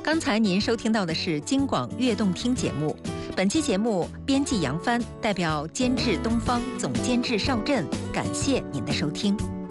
刚才您收听到的是京广悦动听节目，本期节目编辑杨帆，代表监制东方，总监制邵震，感谢您的收听。